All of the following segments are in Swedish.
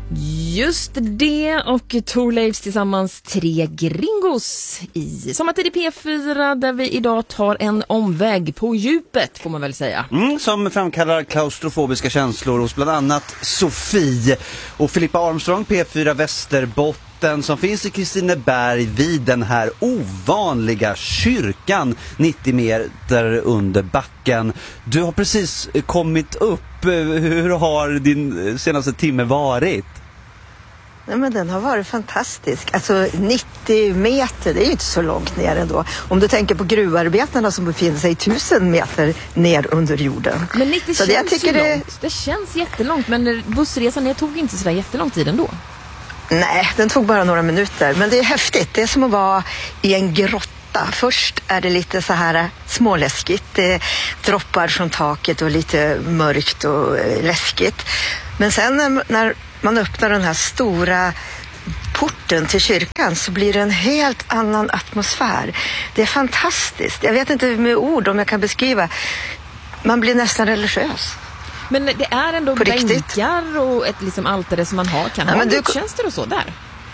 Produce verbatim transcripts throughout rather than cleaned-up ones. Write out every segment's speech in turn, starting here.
Just det, och Thorleifs tillsammans Tre Gringos i Sommartid i P fyra, där vi idag tar en omväg på djupet, får man väl säga. Mm, som framkallar klaustrofobiska känslor hos bland annat Sofie och Filippa Armstrong, P fyra Västerbotten, som finns i Kristineberg vid den här ovanliga kyrkan nittio meter under backen. Du har precis kommit upp. Hur har din senaste timme varit? Nej, men den har varit fantastisk. Alltså nittio meter, det är ju inte så långt ner ändå. Om du tänker på gruvarbetarna som befinner sig tusen meter ner under jorden. Men nittio så känns det, jag tycker ju det... långt. Det känns jättelångt, men bussresan ner tog inte så där jättelång tid ändå. Nej, den tog bara några minuter. Men det är häftigt. Det är som att vara i en grotta. Först är det lite så här småläskigt. Det droppar från taket och lite mörkt och läskigt. Men sen när man öppnar den här stora porten till kyrkan så blir det en helt annan atmosfär. Det är fantastiskt. Jag vet inte med ord om jag kan beskriva. Man blir nästan religiös. Men det är ändå bänkar och ett liksom altare som man har. Kan ja, ha gudstjänster och så där?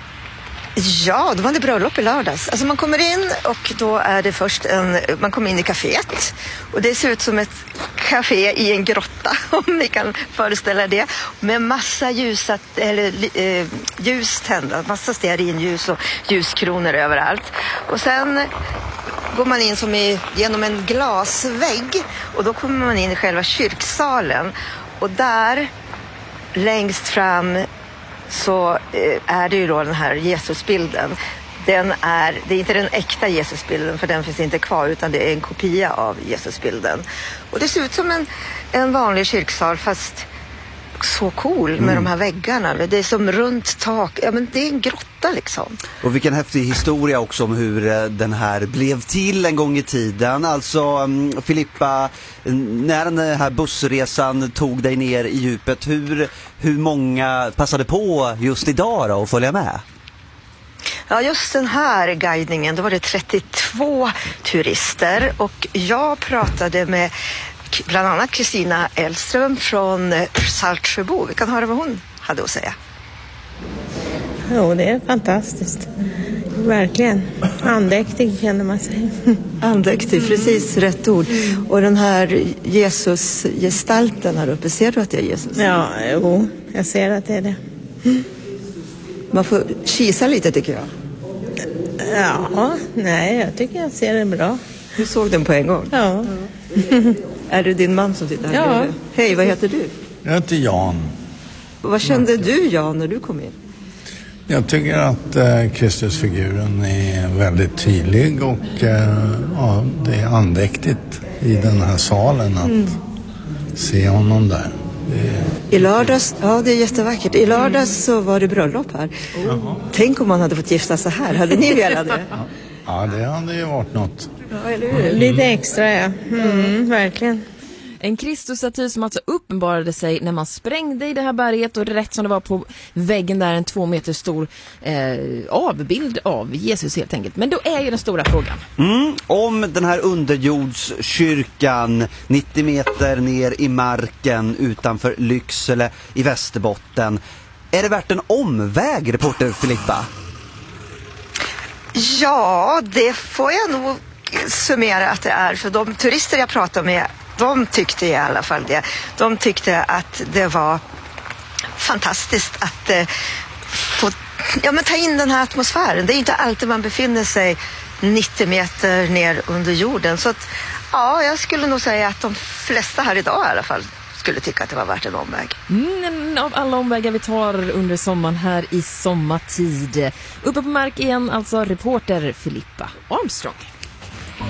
Ja, då var det bröllop i lördags. Alltså man kommer in och då är det först en... Man kommer in i kaféet och det ser ut som ett café i en grotta, om ni kan föreställa det. Med massa ljusa, eller, eh, ljus tända, massa stearinljus och ljuskronor överallt. Och sen går man in som i, genom en glasvägg och då kommer man in i själva kyrksalen. Och där längst fram så är det ju då den här Jesusbilden. Den är, det är inte den äkta Jesusbilden, för den finns inte kvar, utan det är en kopia av Jesusbilden. Och det ser ut som en, en vanlig kyrksal, fast så cool med mm. de här väggarna. Det är som runt tak. Ja, men det är en grotta liksom. Och vilken häftig historia också om hur den här blev till en gång i tiden. Alltså Filippa, när den här bussresan tog dig ner i djupet, hur, hur många passade på just idag då att följa med? Ja, just den här guidningen, då var det trettiotvå turister och jag pratade med bland annat Kristina Elström från Saltsjöbo. Vi kan höra vad hon hade att säga. Jo, det är fantastiskt. Verkligen. Andäktig känner man sig. Andäktig, precis rätt ord. Och den här Jesus-gestalten här uppe, ser du att det är Jesus? Ja, jo, jag ser att det är det. Man får kisa lite, tycker jag. Ja, nej, jag tycker jag ser det bra. Du såg den på en gång? Ja. Är det din man som sitter här? Ja. Hej, vad heter du? Jag heter Jan. Vad kände du, Jan, när du kom in? Jag tycker att eh, Kristusfiguren är väldigt tydlig och eh, ja, det är andäktigt i den här salen att mm. se honom där. I lördags, ja det är jättevackert. I lördags så var det bröllop här. Oh. Tänk om man hade fått gifta sig här. Hade ni velat det? Ja, det hade ju varit något. Ja, eller hur? Lite extra, ja. Mm, verkligen. En Kristusstaty som alltså uppenbarade sig när man sprängde i det här berget, och rätt som det var på väggen där en två meter stor eh, avbild av Jesus helt enkelt. Men då är ju den stora frågan. Mm, om den här underjordskyrkan nittio meter ner i marken utanför Lycksele i Västerbotten. Är det värt en omväg, reporter Filippa? Ja, det får jag nog summera att det är. För de turister jag pratar med, de tyckte i alla fall det. De tyckte att det var fantastiskt att eh, få ja, men ta in den här atmosfären. Det är inte alltid man befinner sig nittio meter ner under jorden. Så att, ja, jag skulle nog säga att de flesta här idag i alla fall skulle tycka att det var värt en omväg. Mm, av alla omvägar vi tar under sommaren här i sommartid. Uppe på mark igen, alltså reporter Filippa Armstrong.